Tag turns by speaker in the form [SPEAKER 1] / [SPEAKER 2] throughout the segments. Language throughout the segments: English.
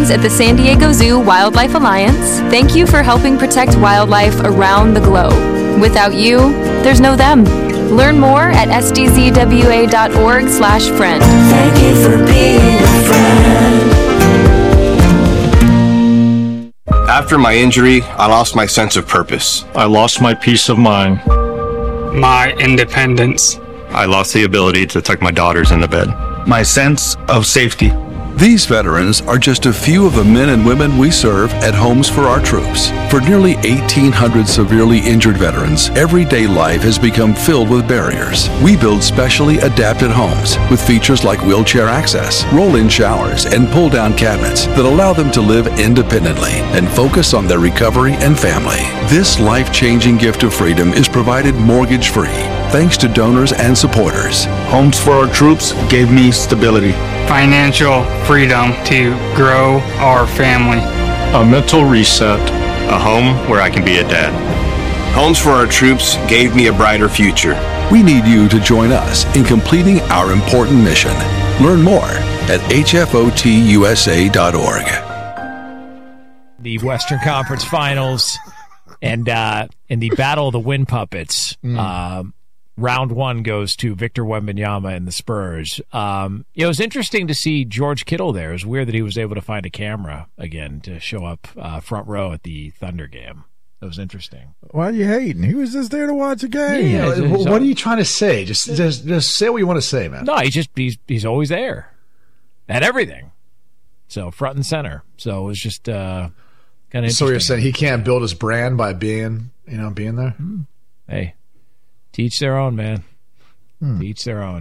[SPEAKER 1] friends at the San Diego Zoo Wildlife Alliance, thank you for helping protect wildlife around the globe. Without you, there's no them. Learn more at sdzwa.org/friend.
[SPEAKER 2] Thank you for being a friend.
[SPEAKER 3] After my injury, I lost my sense of purpose.
[SPEAKER 4] I lost my peace of mind.
[SPEAKER 5] My independence.
[SPEAKER 6] I lost the ability to tuck my daughters into bed.
[SPEAKER 7] My sense of safety.
[SPEAKER 8] These veterans are just a few of the men and women we serve at Homes for Our Troops. For nearly 1,800 severely injured veterans, everyday life has become filled with barriers. We build specially adapted homes with features like wheelchair access, roll-in showers, and pull-down cabinets that allow them to live independently and focus on their recovery and family. This life-changing gift of freedom is provided mortgage-free, thanks to donors and supporters.
[SPEAKER 7] Homes for Our Troops gave me stability.
[SPEAKER 5] Financial freedom to grow our family.
[SPEAKER 4] A mental reset.
[SPEAKER 6] A home where I can be a dad.
[SPEAKER 3] Homes for Our Troops gave me a brighter future.
[SPEAKER 8] We need you to join us in completing our important mission. Learn more at hfotusa.org.
[SPEAKER 9] The Western Conference Finals and in the Battle of the Wind Puppets. Round one goes to Victor Wembanyama and the Spurs. It was interesting to see George Kittle there. It was weird that he was able to find a camera again to show up front row at the Thunder game. It was interesting.
[SPEAKER 10] Why are you hating? He was just there to watch a game.
[SPEAKER 11] Yeah, what are you trying to say? Just say what you want to say, man.
[SPEAKER 9] No, he's always there at everything. So front and center. So it was just kind of interesting.
[SPEAKER 11] So you're saying he can't build his brand by being there?
[SPEAKER 9] Hey. Teach their own, man. Teach their own.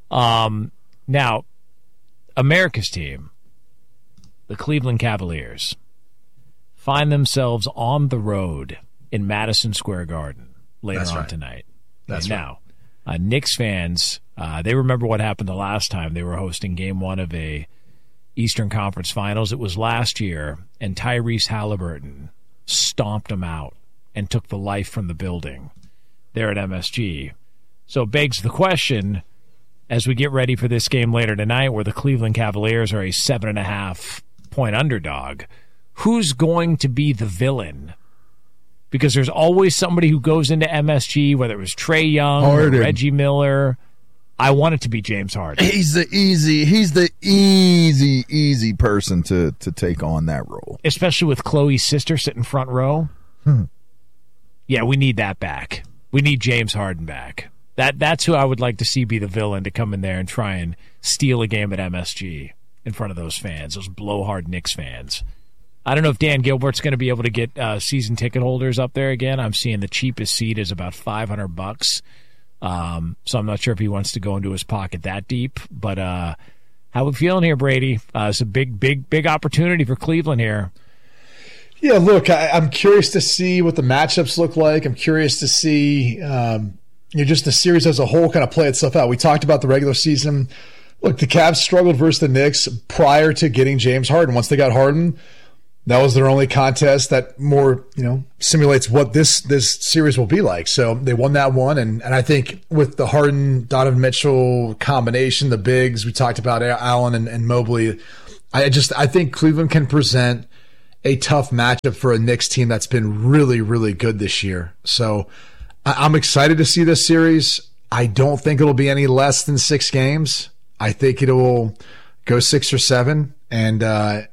[SPEAKER 9] Now, America's team, the Cleveland Cavaliers, find themselves on the road in Madison Square Garden later on tonight. Now, Knicks fans, they remember what happened the last time they were hosting Game 1 of a Eastern Conference Finals. It was last year, and Tyrese Halliburton stomped them out and took the life from the building there at MSG. So it begs the question, as we get ready for this game later tonight where the Cleveland Cavaliers are a 7.5-point underdog, who's going to be the villain? Because there's always somebody who goes into MSG, whether it was Trae Young or Reggie Miller. I want it to be James Harden.
[SPEAKER 10] He's the easy person to take on that role.
[SPEAKER 9] Especially with Chloe's sister sitting front row. Yeah, we need that back. We need James Harden back. That's who I would like to see be the villain, to come in there and try and steal a game at MSG in front of those fans, those blowhard Knicks fans. I don't know if Dan Gilbert's going to be able to get season ticket holders up there again. I'm seeing the cheapest seat is about $500. So I'm not sure if he wants to go into his pocket that deep. But how we feeling here, Brady? It's a big opportunity for Cleveland here.
[SPEAKER 11] Yeah, look, I'm curious to see what the matchups look like. I'm curious to see just the series as a whole kind of play itself out. We talked about the regular season. Look, the Cavs struggled versus the Knicks prior to getting James Harden. Once they got Harden, that was their only contest that more, simulates what this series will be like. So they won that one. And I think with the Harden, Donovan Mitchell combination, the bigs, we talked about Allen and Mobley, I think Cleveland can present a tough matchup for a Knicks team that's been really, really good this year. So I'm excited to see this series. I don't think it'll be any less than 6 games. I think it will go 6 or 7. And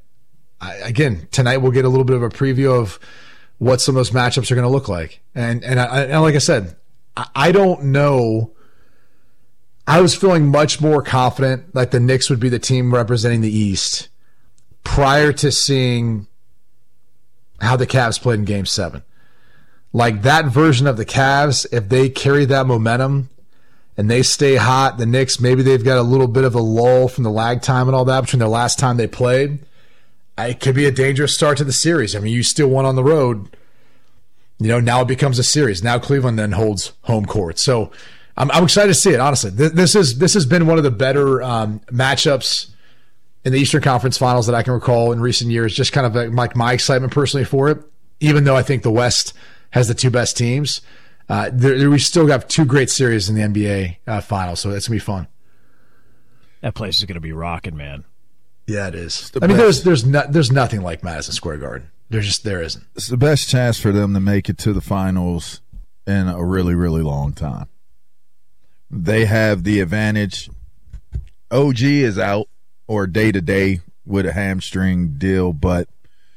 [SPEAKER 11] again, tonight we'll get a little bit of a preview of what some of those matchups are going to look like. And like I said, I don't know. I was feeling much more confident that the Knicks would be the team representing the East prior to seeing how the Cavs played in Game 7. Like that version of the Cavs, if they carry that momentum and they stay hot, the Knicks, maybe they've got a little bit of a lull from the lag time and all that between their last time they played. It could be a dangerous start to the series. I mean, you still won on the road. Now it becomes a series. Now Cleveland then holds home court. So I'm excited to see it, honestly. This has been one of the better matchups in the Eastern Conference Finals that I can recall in recent years, just kind of like my excitement personally for it, even though I think the West has the 2 best teams. We still have 2 great series in the NBA Finals, so it's going to be fun.
[SPEAKER 9] That place is going to be rocking, man.
[SPEAKER 11] Yeah, it is.
[SPEAKER 10] the
[SPEAKER 11] I mean,
[SPEAKER 10] best.
[SPEAKER 11] there's nothing like Madison Square Garden. There isn't.
[SPEAKER 10] It's the best chance for them to make it to the finals in a really, really long time. They have the advantage. OG is out or day-to-day with a hamstring deal, but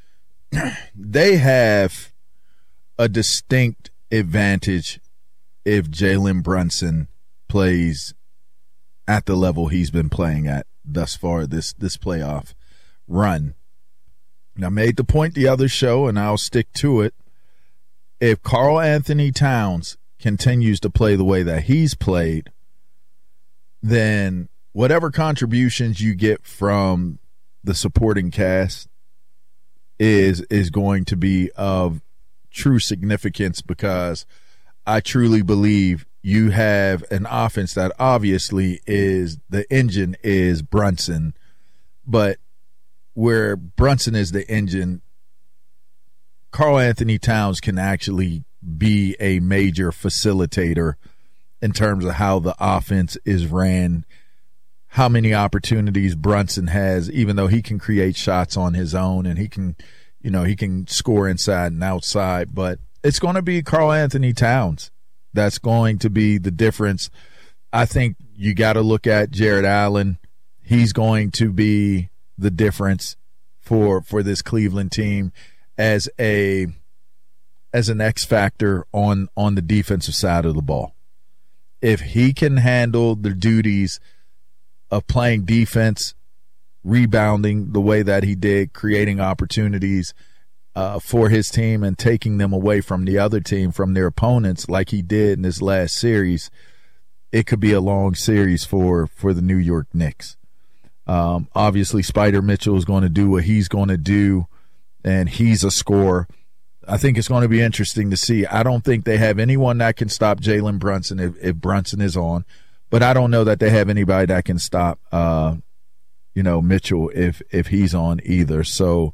[SPEAKER 10] they have a distinct advantage if Jalen Brunson plays at the level he's been playing at thus far this playoff run. I made the point the other show, and I'll stick to it. If Karl Anthony Towns continues to play the way that he's played, then whatever contributions you get from the supporting cast is going to be of true significance, because I truly believe you have an offense that obviously is the engine is Brunson, but where Brunson is the engine, Karl Anthony Towns can actually be a major facilitator in terms of how the offense is ran, how many opportunities Brunson has, even though he can create shots on his own and he can score inside and outside, but it's going to be Karl Anthony Towns that's going to be the difference. I think you got to look at Jared Allen. He's going to be the difference for this Cleveland team as an X factor on the defensive side of the ball. If he can handle the duties of playing defense, rebounding the way that he did, creating opportunities for his team and taking them away from the other team, from their opponents, like he did in this last series, it could be a long series for the New York Knicks. Obviously, Spider Mitchell is going to do what he's going to do, and he's a scorer. I think it's going to be interesting to see. I don't think they have anyone that can stop Jalen Brunson if Brunson is on, but I don't know that they have anybody that can stop Mitchell if he's on either. So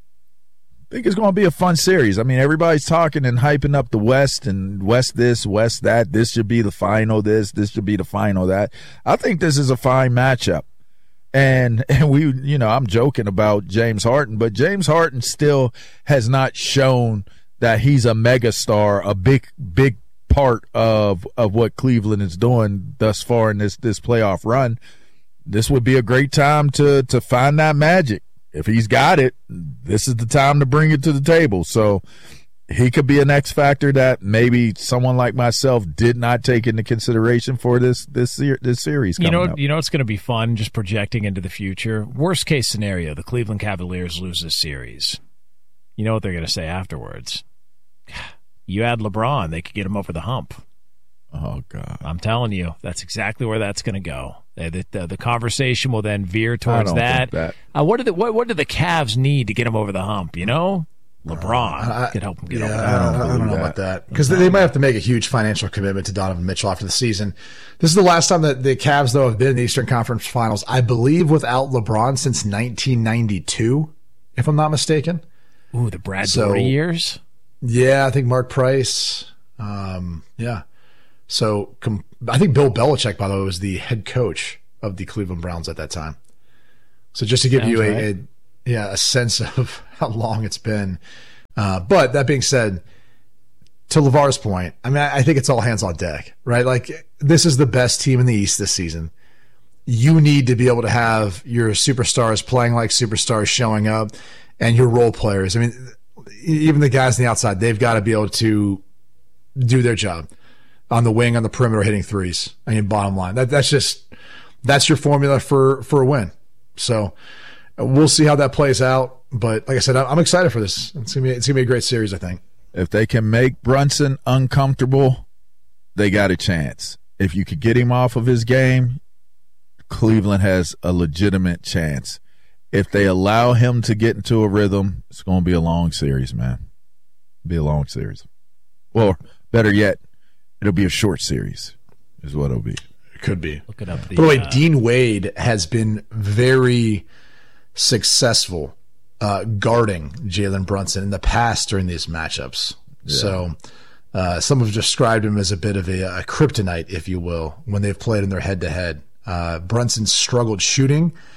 [SPEAKER 10] I think it's going to be a fun series. I mean, everybody's talking and hyping up the West and West this, West that. This should be the final this should be the final that. I think this is a fine matchup. And we, I'm joking about James Harden, but James Harden still has not shown that he's a megastar, a big part of what Cleveland is doing thus far in this playoff run. This would be a great time to find that magic. If he's got it, this is the time to bring it to the table. So he could be an X factor that maybe someone like myself did not take into consideration for this series.
[SPEAKER 9] You know it's going to be fun, just projecting into the future. Worst case scenario, the Cleveland Cavaliers lose this series. You know what they're going to say afterwards? You add LeBron, they could get him over the hump.
[SPEAKER 10] Oh God!
[SPEAKER 9] I'm telling you, that's exactly where that's going to go. The conversation will then veer towards that. What do the Cavs need to get him over the hump? LeBron could help him get over that.
[SPEAKER 11] I don't know about that, because they might have to make a huge financial commitment to Donovan Mitchell after the season. This is the last time that the Cavs, though, have been in the Eastern Conference Finals, I believe, without LeBron since 1992, if I'm not mistaken.
[SPEAKER 9] Ooh, the Brad Daugherty years?
[SPEAKER 11] Yeah, I think Mark Price. Yeah. So I think Bill Belichick, by the way, was the head coach of the Cleveland Browns at that time. So just to give you a sense of how long it's been. But that being said, to LeVar's point, I mean, I think it's all hands on deck, right? Like, this is the best team in the East this season. You need to be able to have your superstars playing like superstars, showing up, and your role players. I mean, even the guys on the outside, they've got to be able to do their job on the wing, on the perimeter, hitting threes. I mean, bottom line, that's your formula for a win. So we'll see how that plays out. But like I said, I'm excited for this. It's gonna be a great series, I think.
[SPEAKER 10] If they can make Brunson uncomfortable, they got a chance. If you could get him off of his game, Cleveland has a legitimate chance. If they allow him to get into a rhythm, it's going to be a long series, man. It'll be a long series. Or better yet, it'll be a short series is what it'll be.
[SPEAKER 11] It could be.
[SPEAKER 9] Look it up.
[SPEAKER 11] By the way, Dean Wade has been very successful guarding Jalen Brunson in the past during these matchups. Yeah. So some have described him as a bit of a kryptonite, if you will, when they've played in their head-to-head. Brunson struggled shooting,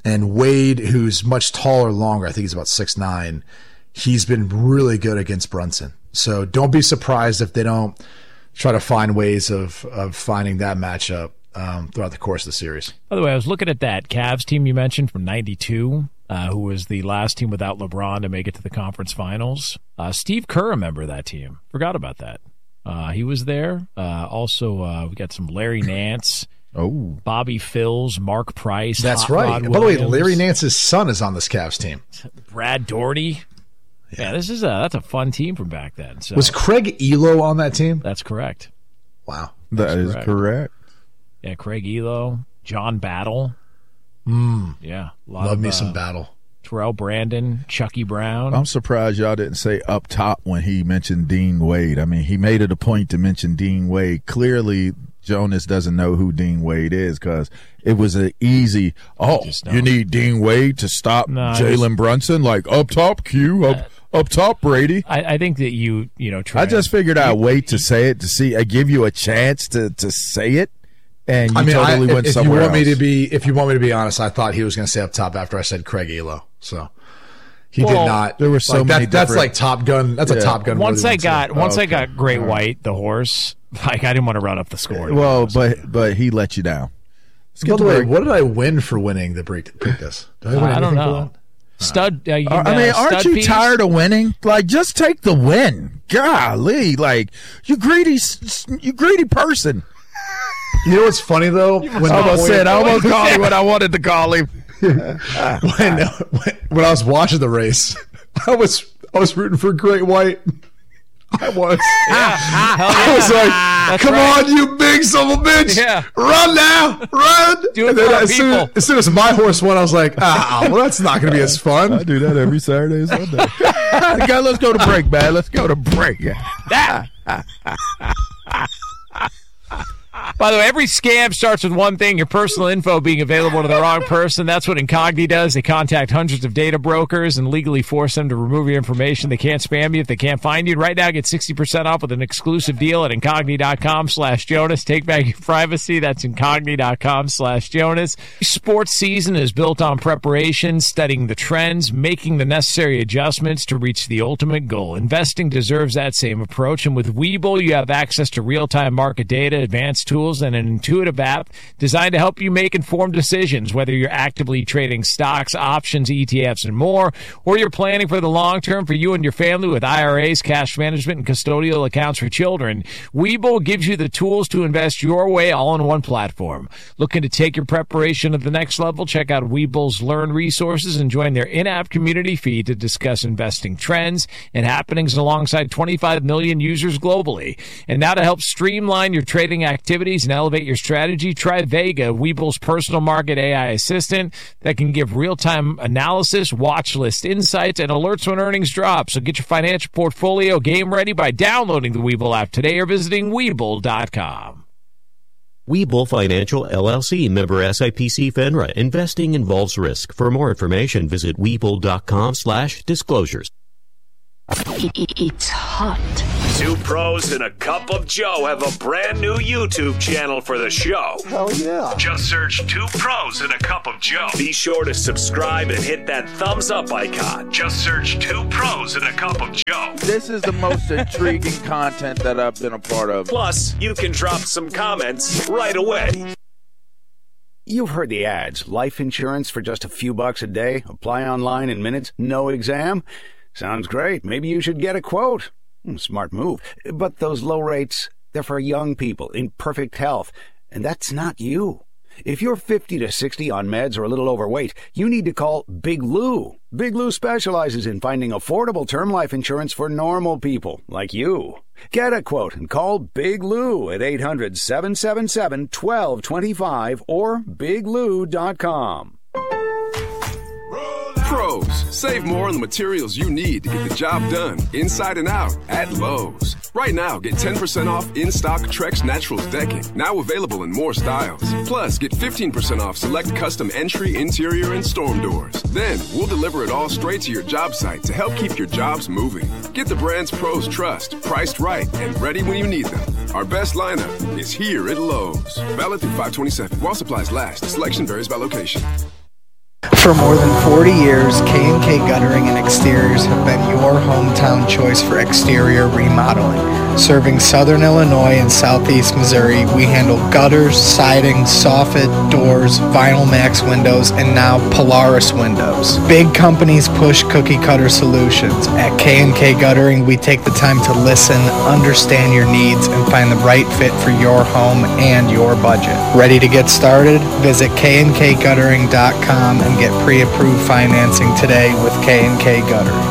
[SPEAKER 11] And Wade, who's much taller, longer, I think he's about 6'9", he's been really good against Brunson. So don't be surprised if they don't try to find ways of finding that matchup throughout the course of the series.
[SPEAKER 9] By the way, I was looking at that Cavs team you mentioned from '92, who was the last team without LeBron to make it to the conference finals. Steve Kerr, a member of that team. Forgot about that. He was there. Also, we got some Larry Nance. Bobby Phills, Mark Price.
[SPEAKER 11] That's
[SPEAKER 9] Hot
[SPEAKER 11] right.
[SPEAKER 9] Rod
[SPEAKER 11] And by the way,
[SPEAKER 9] Williams.
[SPEAKER 11] Larry Nance's son is on this Cavs team.
[SPEAKER 9] Brad Daugherty. Yeah, that's a fun team from back then. So.
[SPEAKER 11] Was Craig Elo on that team?
[SPEAKER 9] That's correct.
[SPEAKER 11] Wow.
[SPEAKER 10] That is correct.
[SPEAKER 9] Yeah, Craig Elo, John Battle. Yeah.
[SPEAKER 11] Love me some Battle.
[SPEAKER 9] Terrell Brandon, Chucky Brown.
[SPEAKER 10] I'm surprised y'all didn't say up top when he mentioned Dean Wade. I mean, he made it a point to mention Dean Wade. Clearly, Jonas doesn't know who Dean Wade is because it was an easy, you need Dean Wade to stop Jalen Brunson? Like, up top, Q, up top, Brady.
[SPEAKER 9] I think that you try.
[SPEAKER 10] I just figured I'd wait to say it to see. I give you a chance to say it, and you totally went somewhere else.
[SPEAKER 11] If you want me to be honest, I thought he was going to say up top after I said Craig Elo. So he did not.
[SPEAKER 10] There were so many.
[SPEAKER 11] That's like Top Gun. That's a Top Gun.
[SPEAKER 9] Once I got Great White, the horse, like I didn't want to run up the score.
[SPEAKER 10] Well, but he let you down.
[SPEAKER 11] By the way, what did I win for winning the Preakness?
[SPEAKER 9] I don't know. Stud.
[SPEAKER 10] Aren't you tired of winning? Like, just take the win. Golly, like you greedy person.
[SPEAKER 11] You know what's funny though?
[SPEAKER 10] I almost called him what I wanted to call him.
[SPEAKER 11] when I was watching the race, I was rooting for Great White. I was. I was like, "Come on, you big son of a bitch!
[SPEAKER 9] Yeah.
[SPEAKER 11] Run now, run!"
[SPEAKER 9] Do it for our people.
[SPEAKER 11] As soon as my horse won, I was like, well, that's not going to be as fun."
[SPEAKER 10] I do that every Saturday and Sunday. Let's go to break, man. Let's go to break.
[SPEAKER 9] By the way, every scam starts with one thing: your personal info being available to the wrong person. That's what Incogni does. They contact hundreds of data brokers and legally force them to remove your information. They can't spam you if they can't find you. And right now, get 60% off with an exclusive deal at Incogni.com/Jonas. Take back your privacy. That's Incogni.com/Jonas. Sports season is built on preparation, studying the trends, making the necessary adjustments to reach the ultimate goal. Investing deserves that same approach. And with Webull, you have access to real-time market data, advanced tools, and an intuitive app designed to help you make informed decisions, whether you're actively trading stocks, options, ETFs, and more, or you're planning for the long term for you and your family with IRAs, cash management, and custodial accounts for children. Webull gives you the tools to invest your way all in one platform. Looking to take your preparation to the next level? Check out Webull's Learn resources and join their in-app community feed to discuss investing trends and happenings alongside 25 million users globally. And now to help streamline your trading activities and elevate your strategy, try Vega, Webull's personal market AI assistant that can give real-time analysis, watch list insights, and alerts when earnings drop. So get your financial portfolio game ready by downloading the Webull app today or visiting Webull.com.
[SPEAKER 12] Webull Financial, LLC, member SIPC FINRA. Investing involves risk. For more information, visit Webull.com/disclosures.
[SPEAKER 2] It's hot.
[SPEAKER 13] Two pros and a cup of Joe have a brand new YouTube channel for the show.
[SPEAKER 2] Hell yeah.
[SPEAKER 13] Just search Two Pros and a Cup of Joe. Be sure to subscribe and hit that thumbs up icon. Just search Two Pros and a Cup of Joe.
[SPEAKER 14] This is the most intriguing content that I've been a part of.
[SPEAKER 13] Plus, you can drop some comments right away.
[SPEAKER 15] You've heard the ads. Life insurance for just a few bucks a day. Apply online in minutes. No exam. Sounds great. Maybe you should get a quote. Smart move. But those low rates, they're for young people in perfect health. And that's not you. If you're 50 to 60 on meds or a little overweight, you need to call Big Lou. Big Lou specializes in finding affordable term life insurance for normal people like you. Get a quote and call Big Lou at 800-777-1225 or biglou.com.
[SPEAKER 16] Pros, save more on the materials you need to get the job done inside and out at Lowe's. Right now, get 10% off in-stock Trex Naturals decking, now available in more styles. Plus, get 15% off select custom entry, interior, and storm doors. Then, we'll deliver it all straight to your job site to help keep your jobs moving. Get the brands pros trust, priced right, and ready when you need them. Our best lineup is here at Lowe's. Valid through 5/27. While supplies last, selection varies by location.
[SPEAKER 17] For more than 40 years, K&K Guttering and Exteriors have been your hometown choice for exterior remodeling. Serving Southern Illinois and Southeast Missouri, we handle gutters, siding, soffit, doors, Vinyl Max windows, and now Polaris windows. Big companies push cookie cutter solutions. At K&K Guttering, we take the time to listen, understand your needs, and find the right fit for your home and your budget. Ready to get started? Visit knkguttering.com and get pre-approved financing today with K&K Guttering.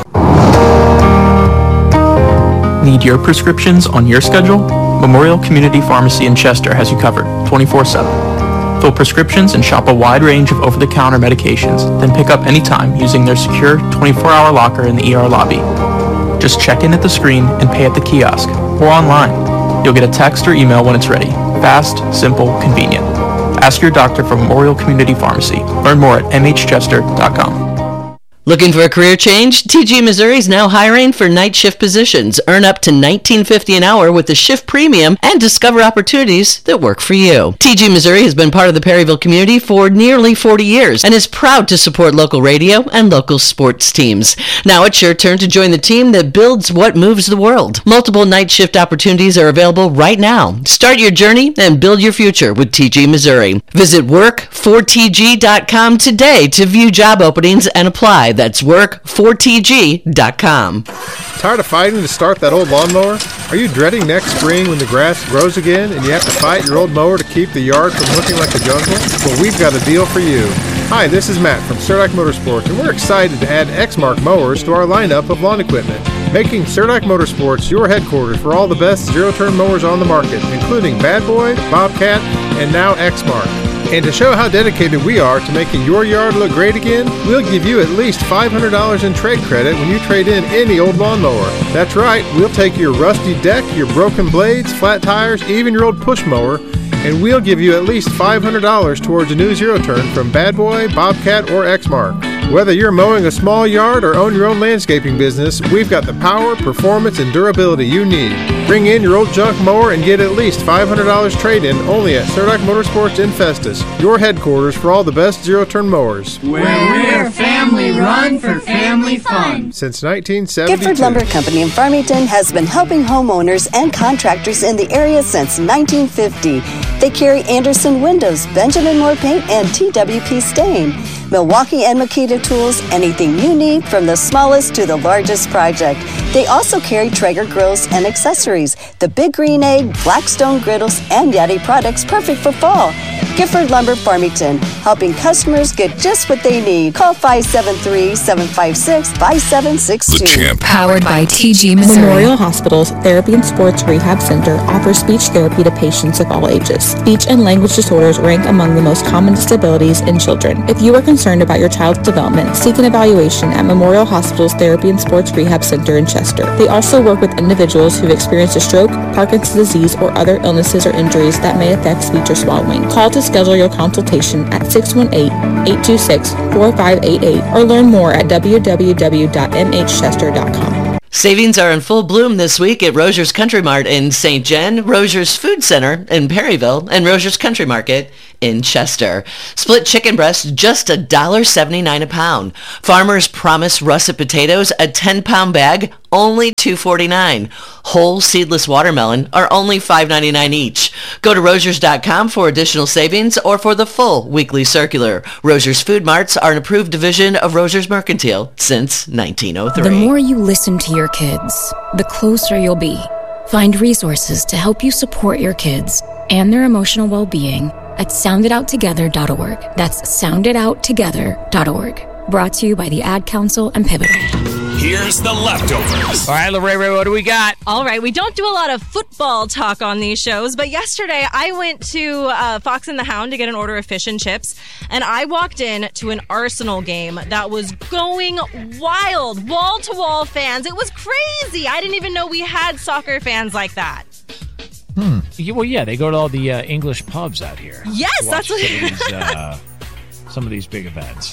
[SPEAKER 18] Need your prescriptions on your schedule? Memorial Community Pharmacy in Chester has you covered 24/7. Fill prescriptions and shop a wide range of over-the-counter medications, then pick up anytime using their secure 24-hour locker in the ER lobby. Just check in at the screen and pay at the kiosk or online. You'll get a text or email when it's ready. Fast, simple, convenient. Ask your doctor for Memorial Community Pharmacy. Learn more at mhchester.com.
[SPEAKER 19] Looking for a career change? TG Missouri is now hiring for night shift positions. Earn up to $19.50 an hour with the shift premium and discover opportunities that work for you. TG Missouri has been part of the Perryville community for nearly 40 years and is proud to support local radio and local sports teams. Now it's your turn to join the team that builds what moves the world. Multiple night shift opportunities are available right now. Start your journey and build your future with TG Missouri. Visit work4tg.com today to view job openings and apply. That's work4tg.com.
[SPEAKER 20] Tired of fighting to start that old lawnmower? Are you dreading next spring when the grass grows again and you have to fight your old mower to keep the yard from looking like a jungle? Well, we've got a deal for you. Hi, this is Matt from Surdyke Motorsports, and we're excited to add Exmark mowers to our lineup of lawn equipment, making Surdyke Motorsports your headquarters for all the best zero-turn mowers on the market, including Bad Boy, Bobcat, and now Exmark. And to show how dedicated we are to making your yard look great again, we'll give you at least $500 in trade credit when you trade in any old lawnmower. That's right, we'll take your rusty deck, your broken blades, flat tires, even your old push mower, and we'll give you at least $500 towards a new zero-turn from Bad Boy, Bobcat, or Exmark. Whether you're mowing a small yard or own your own landscaping business, we've got the power, performance, and durability you need. Bring in your old junk mower and get at least $500 trade-in only at Surdyke Motorsports in Festus, your headquarters for all the best zero-turn mowers.
[SPEAKER 21] Where we're family run for family fun.
[SPEAKER 20] Since 1972.
[SPEAKER 22] Gifford Lumber Company in Farmington has been helping homeowners and contractors in the area since 1950. They carry Anderson Windows, Benjamin Moore Paint, and TWP Stain. Milwaukee and Makita tools, anything you need from the smallest to the largest project. They also carry Traeger grills and accessories, the Big Green Egg, Blackstone griddles, and Yeti products perfect for fall. Gifford Lumber Farmington, helping customers get just what they need. Call 573-756-5762.
[SPEAKER 23] Powered by TG Missouri. Memorial Hospital's Therapy and Sports Rehab Center offers speech therapy to patients of all ages. Speech and language disorders rank among the most common disabilities in children. If you are concerned about your child's development, seek an evaluation at Memorial Hospital's Therapy and Sports Rehab Center in Chester. They also work with individuals who've experienced a stroke, Parkinson's disease, or other illnesses or injuries that may affect speech or swallowing. Call to schedule your consultation at 618-826-4588 or learn more at www.mhchester.com.
[SPEAKER 19] Savings are in full bloom this week at Rogers Country Mart in St. Jen, Rogers Food Center in Perryville, and Rogers Country Market in Chester. Split chicken breasts, just $1.79 a pound. Farmer's Promise russet potatoes, a 10-pound bag, only $2.49. Whole seedless watermelon are only $5.99 each. Go to Rogers.com for additional savings or for the full weekly circular. Rogers Food Marts are an approved division of Rogers Mercantile since 1903.
[SPEAKER 23] The more you listen to your kids, the closer you'll be. Find resources to help you support your kids and their emotional well-being at sounditouttogether.org. That's sounditouttogether.org. Brought to you by the Ad Council and Pivotal.
[SPEAKER 13] Here's the leftovers.
[SPEAKER 9] All right, Lorraine, what do we got?
[SPEAKER 24] All right, we don't do a lot of football talk on these shows, but yesterday I went to Fox and the Hound to get an order of fish and chips, and I walked in to an Arsenal game that was going wild, wall-to-wall fans. It was crazy. I didn't even know we had soccer fans like that.
[SPEAKER 9] Well, yeah, they go to all the English pubs out here.
[SPEAKER 24] Yes, that's what
[SPEAKER 9] some of these big events.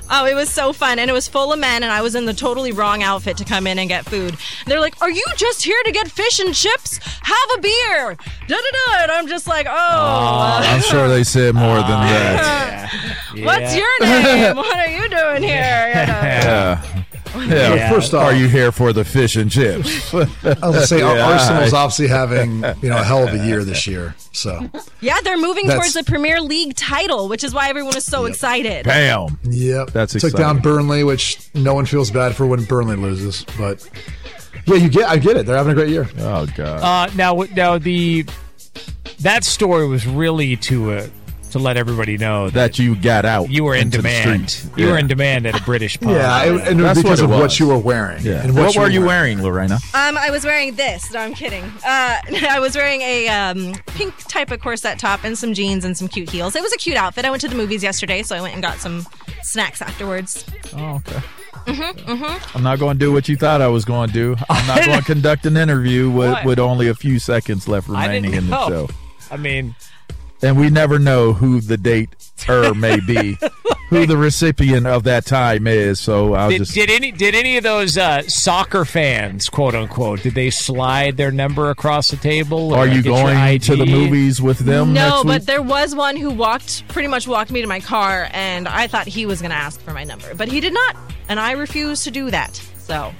[SPEAKER 24] Oh, it was so fun, and it was full of men, and I was in the totally wrong outfit to come in and get food. And they're like, "Are you just here to get fish and chips? Have a beer." Da-da-da. And I'm just like,
[SPEAKER 10] I'm sure they said more than that.
[SPEAKER 24] What's your name? What are you doing here?
[SPEAKER 10] Yeah.
[SPEAKER 11] First off,
[SPEAKER 10] are you here for the fish and chips?
[SPEAKER 11] I was gonna say Arsenal's obviously having a hell of a year this year. So
[SPEAKER 24] Yeah, they're moving towards the Premier League title, which is why everyone is so excited.
[SPEAKER 10] Bam.
[SPEAKER 11] Yep.
[SPEAKER 10] That's
[SPEAKER 11] Took
[SPEAKER 10] exciting.
[SPEAKER 11] down Burnley, which no one feels bad for when Burnley loses. But yeah, I get it. They're having a great year.
[SPEAKER 10] Oh God.
[SPEAKER 9] Now that story was really to let everybody know
[SPEAKER 10] that you got out.
[SPEAKER 9] You were in
[SPEAKER 10] into the
[SPEAKER 9] demand.
[SPEAKER 10] street.
[SPEAKER 9] You were
[SPEAKER 10] Yeah.
[SPEAKER 9] in demand at a British pub.
[SPEAKER 11] Yeah, and
[SPEAKER 10] That's
[SPEAKER 11] because
[SPEAKER 10] what
[SPEAKER 11] of
[SPEAKER 10] it
[SPEAKER 11] what
[SPEAKER 10] was.
[SPEAKER 11] you were wearing.
[SPEAKER 10] Yeah.
[SPEAKER 11] And
[SPEAKER 10] What were you wearing, Lorena?
[SPEAKER 24] I was wearing this. No, I'm kidding. I was wearing a pink type of corset top and some jeans and some cute heels. It was a cute outfit. I went to the movies yesterday, so I went and got some snacks afterwards.
[SPEAKER 10] Oh, okay.
[SPEAKER 24] Mm-hmm.
[SPEAKER 10] I'm not going to do what you thought I was going to do. I'm not going to conduct an interview with only a few seconds left remaining in the show.
[SPEAKER 9] I mean,
[SPEAKER 10] and we never know who the date may be, who the recipient of that time is. So I'll
[SPEAKER 9] did any of those soccer fans, quote unquote, did they slide their number across the table?
[SPEAKER 10] Are you
[SPEAKER 9] get your
[SPEAKER 10] going to the
[SPEAKER 9] ID?
[SPEAKER 10] movies with them?
[SPEAKER 24] No,
[SPEAKER 10] next
[SPEAKER 24] but
[SPEAKER 10] week?
[SPEAKER 24] there was one who pretty much walked me to my car, and I thought he was going to ask for my number, but he did not, and I refused to do that. So,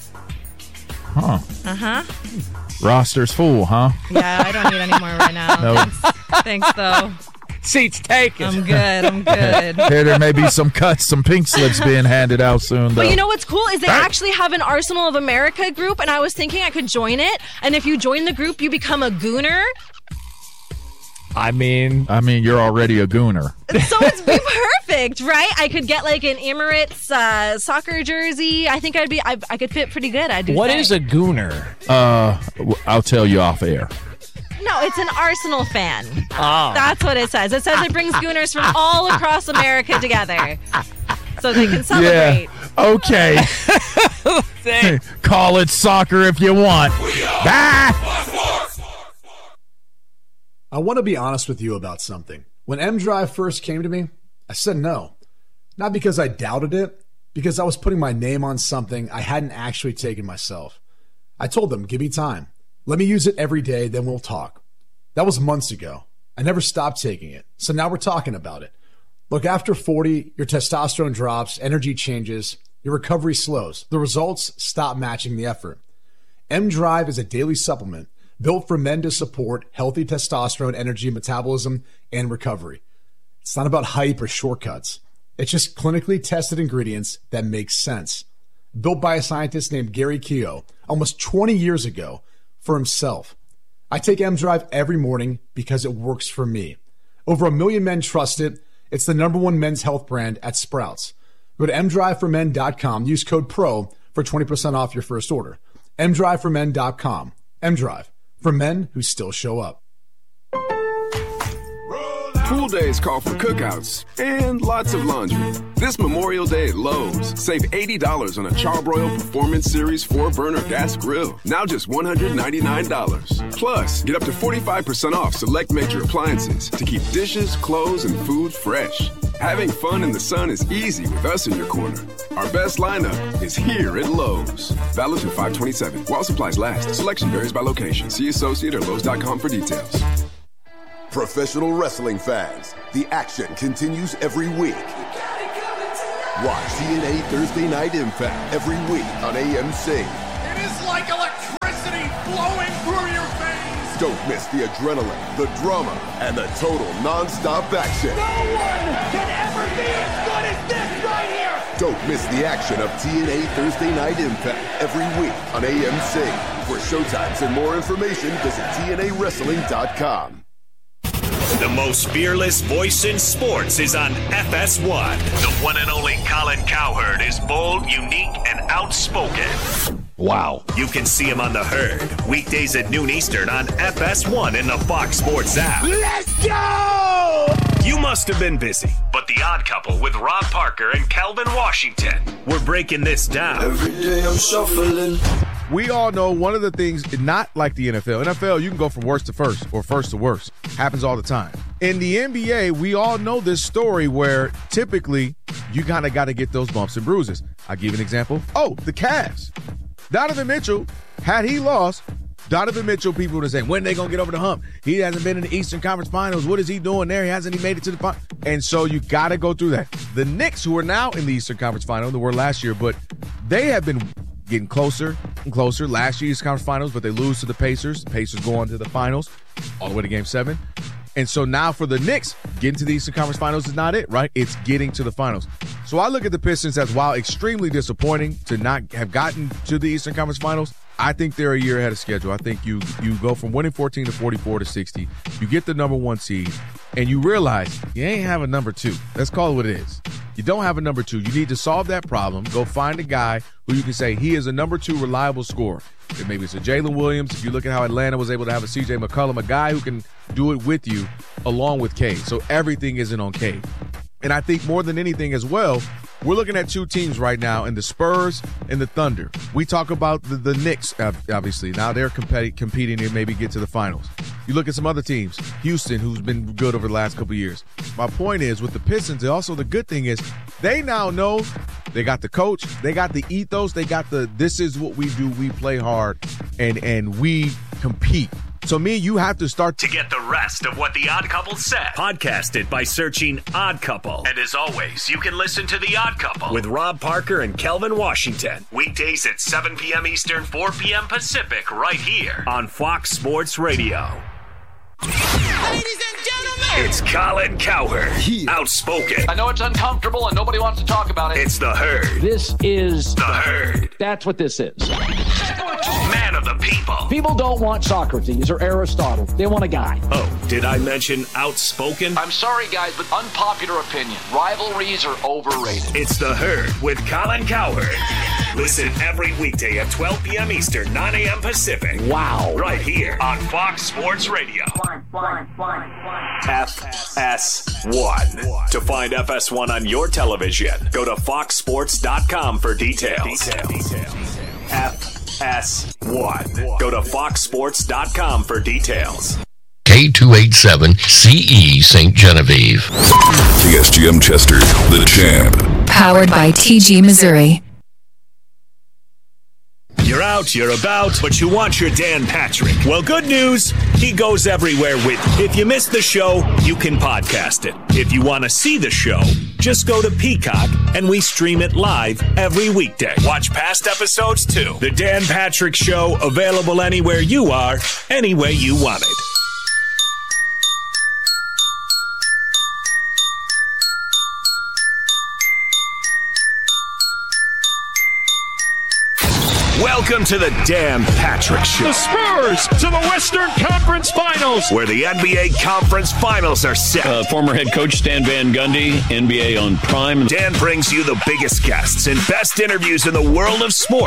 [SPEAKER 10] Roster's full, huh?
[SPEAKER 24] yeah, I don't need any more right now.
[SPEAKER 10] No.
[SPEAKER 24] Thanks, though.
[SPEAKER 9] Seats taken.
[SPEAKER 24] I'm good.
[SPEAKER 10] Here, there may be some cuts, some pink slips being handed out soon, though.
[SPEAKER 24] But you know what's cool is they actually have an Arsenal of America group, and I was thinking I could join it. And if you join the group, you become a gooner.
[SPEAKER 10] I mean, you're already a gooner.
[SPEAKER 24] So it's be perfect, right? I could get like an Emirates soccer jersey. I think I could fit pretty good. I do.
[SPEAKER 9] What
[SPEAKER 24] think.
[SPEAKER 9] is a gooner?
[SPEAKER 10] I'll tell you off air.
[SPEAKER 24] No, it's an Arsenal fan.
[SPEAKER 9] Oh.
[SPEAKER 24] That's what it says. It says it brings gooners from all across America together, so they can celebrate.
[SPEAKER 10] Yeah. Okay. Call it soccer if you want.
[SPEAKER 11] I want to be honest with you about something. When M-Drive first came to me, I said no. Not because I doubted it, because I was putting my name on something I hadn't actually taken myself. I told them, give me time. Let me use it every day, then we'll talk. That was months ago. I never stopped taking it. So now we're talking about it. Look, after 40, your testosterone drops, energy changes, your recovery slows. The results stop matching the effort. M-Drive is a daily supplement built for men to support healthy testosterone, energy, metabolism, and recovery. It's not about hype or shortcuts. It's just clinically tested ingredients that make sense. Built by a scientist named Gary Keogh almost 20 years ago for himself. I take M-Drive every morning because it works for me. Over 1 million men trust it. It's the #1 men's health brand at Sprouts. Go to mdriveformen.com. Use code PRO for 20% off your first order. mdriveformen.com. M-Drive, for men who still show up.
[SPEAKER 16] Pool days call for cookouts and lots of laundry. This Memorial Day at Lowe's, save $80 on a Charbroil Performance Series 4-burner gas grill. Now just $199. Plus, get up to 45% off select major appliances to keep dishes, clothes, and food fresh. Having fun in the sun is easy with us in your corner. Our best lineup is here at Lowe's. Valid through 5/27. While supplies last. Selection varies by location. See associate or Lowe's.com for details.
[SPEAKER 1] Professional wrestling fans, the action continues every week. Watch TNA Thursday Night Impact every week on AMC.
[SPEAKER 4] It is like electricity flowing through your veins.
[SPEAKER 1] Don't miss the adrenaline, the drama, and the total non-stop action.
[SPEAKER 4] No one can ever be as good as this right here.
[SPEAKER 1] Don't miss the action of TNA Thursday Night Impact every week on AMC. For showtimes and more information, visit TNAWrestling.com.
[SPEAKER 13] The most fearless voice in sports is on FS1. The one and only Colin Cowherd is bold, unique, and outspoken.
[SPEAKER 10] Wow.
[SPEAKER 13] You can see him on The Herd, weekdays at noon Eastern on FS1 in the Fox Sports app.
[SPEAKER 4] Let's go!
[SPEAKER 13] You must have been busy, but The Odd Couple with Rob Parker and Calvin Washington, we're breaking this down.
[SPEAKER 5] Every day I'm shuffling.
[SPEAKER 7] We all know one of the things, not like the NFL. NFL, you can go from worst to first or first to worst. Happens all the time.
[SPEAKER 3] in the NBA, we all know this story where typically you kind of got to get those bumps and bruises. I'll give you an example. Oh, the Cavs. Donovan Mitchell, had he lost, Donovan Mitchell, people would have said, when are they going to get over the hump? He hasn't been in the Eastern Conference Finals. What is he doing there? He hasn't even made it to the final. And so you got to go through that. The Knicks, who are now in the Eastern Conference Final, they were last year, but they have been getting closer and closer. Last year's Conference Finals, but they lose to the Pacers. The Pacers go on to the finals, all the way to Game 7. And so now for the Knicks, getting to the Eastern Conference Finals is not it, right? It's getting to the finals. So I look at the Pistons as, while extremely disappointing to not have gotten to the Eastern Conference Finals, I think they're a year ahead of schedule. I think you go from winning 14 to 44 to 60. You get the number 1 seed, and you realize you ain't have a number 2. Let's call it what it is. You don't have a number 2. You need to solve that problem. Go find a guy who you can say he is a number 2 reliable scorer. And maybe it's a Jalen Williams. If you look at how Atlanta was able to have a C.J. McCollum, a guy who can do it with you along with Cade. So everything isn't on Cade. And I think more than anything as well, we're looking at 2 teams right now in the Spurs and the Thunder. We talk about the Knicks, obviously. Now they're competing to maybe get to the finals. You look at some other teams, Houston, who's been good over the last couple of years. My point is, with the Pistons, also the good thing is they now know they got the coach, they got the ethos, they got this is what we do, we play hard, and we compete. So me, you have to start
[SPEAKER 13] to get the rest of what The Odd Couple said. Podcast it by searching Odd Couple. And as always, you can listen to The Odd Couple with Rob Parker and Kelvin Washington. Weekdays at 7 p.m. Eastern, 4 p.m. Pacific, right here on Fox Sports Radio.
[SPEAKER 4] Ladies and gentlemen,
[SPEAKER 13] it's Colin Cowherd. Outspoken.
[SPEAKER 6] I know it's uncomfortable and nobody wants to talk about it.
[SPEAKER 13] It's The Herd.
[SPEAKER 6] This is
[SPEAKER 13] The Herd.
[SPEAKER 6] That's what this is.
[SPEAKER 13] Man of the people.
[SPEAKER 6] People don't want Socrates or Aristotle. They want a guy.
[SPEAKER 13] Oh, did I mention outspoken?
[SPEAKER 6] I'm sorry, guys, but unpopular opinion. Rivalries are overrated.
[SPEAKER 13] It's The Herd with Colin Cowherd. Listen every weekday at 12 p.m. Eastern, 9 a.m. Pacific.
[SPEAKER 6] Wow.
[SPEAKER 13] Right here on Fox Sports Radio. FS1. To find FS1 on your television, go to foxsports.com for details. FS1. Go to foxsports.com for details.
[SPEAKER 7] K287CE St. Genevieve.
[SPEAKER 1] TSGM Chester, the champ.
[SPEAKER 2] Powered by TG Missouri.
[SPEAKER 13] You're out, you're about, but you want your Dan Patrick. Well, good news, he goes everywhere with you. If you missed the show, you can podcast it. If you want to see the show, just go to Peacock and we stream it live every weekday. Watch past episodes too. The Dan Patrick Show, available anywhere you are, any way you want it. Welcome to the Dan Patrick Show.
[SPEAKER 4] The Spurs to the Western Conference Finals,
[SPEAKER 13] where the NBA Conference Finals are set.
[SPEAKER 8] Former head coach Stan Van Gundy, NBA on Prime.
[SPEAKER 13] Dan brings you the biggest guests and best interviews in the world of sports.